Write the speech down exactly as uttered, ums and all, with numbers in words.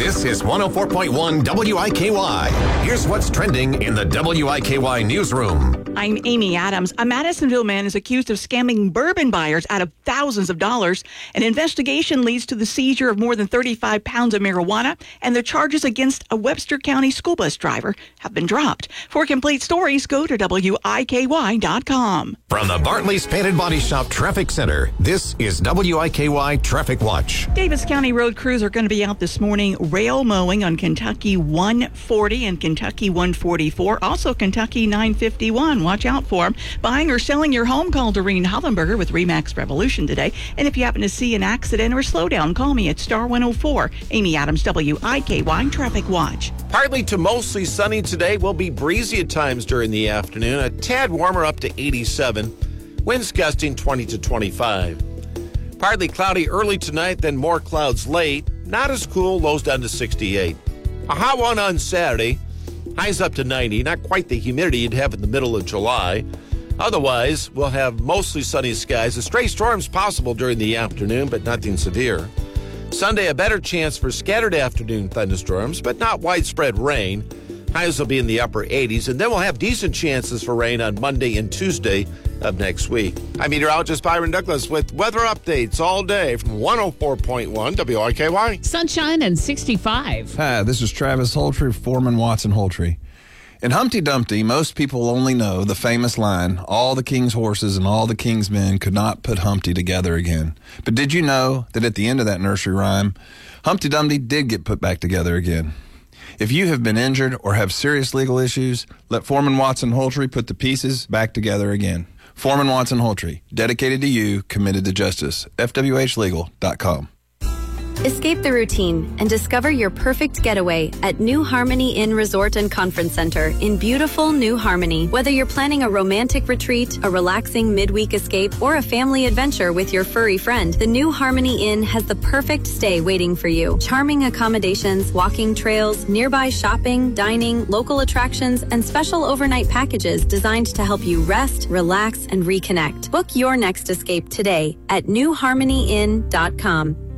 This is one oh four point one W I K Y. Here's what's trending in the W I K Y newsroom. I'm Amy Adams. A Madisonville man is accused of scamming bourbon buyers out of thousands of dollars. An investigation leads to the seizure of more than thirty-five pounds of marijuana, and the charges against a Webster County school bus driver have been dropped. For complete stories, go to W I K Y dot com. From the Bartley's Painted Body Shop Traffic Center, this is W I K Y Traffic Watch. Davis County road crews are going to be out this morning rail mowing on Kentucky one forty and Kentucky one forty-four. Also Kentucky nine fifty-one. Watch out for them. Buying or selling your home, call Doreen Hollenberger with Remax Revolution today. And if you happen to see an accident or slowdown, call me at star one oh four. Amy Adams, W I K Y Traffic Watch. Partly to mostly sunny today. Will be breezy at times during the afternoon. A tad warmer up to eighty-seven. Winds gusting twenty to twenty-five. Partly cloudy early tonight, then more clouds late. Not as cool, lows down to sixty-eight. A hot one on Saturday. Highs up to ninety. Not quite the humidity you'd have in the middle of July. Otherwise, we'll have mostly sunny skies. A stray storms possible during the afternoon, but nothing severe. Sunday, a better chance for scattered afternoon thunderstorms, but not widespread rain. Highs will be in the upper eighties, and then we'll have decent chances for rain on Monday and Tuesday of next week. I'm meteorologist Byron Douglas with weather updates all day from one oh four point one W I K Y. Sunshine and sixty-five. Hi, this is Travis Holtree, Foreman Watson Holtree. In Humpty Dumpty, most people only know the famous line, all the king's horses and all the king's men could not put Humpty together again. But did you know that at the end of that nursery rhyme, Humpty Dumpty did get put back together again? If you have been injured or have serious legal issues, let Foreman Watson Holtree put the pieces back together again. Foreman Watson Holtree, dedicated to you, committed to justice. F W H legal dot com. Escape the routine and discover your perfect getaway at New Harmony Inn Resort and Conference Center in beautiful New Harmony. Whether you're planning a romantic retreat, a relaxing midweek escape, or a family adventure with your furry friend, the New Harmony Inn has the perfect stay waiting for you. Charming accommodations, walking trails, nearby shopping, dining, local attractions, and special overnight packages designed to help you rest, relax, and reconnect. Book your next escape today at new harmony inn dot com.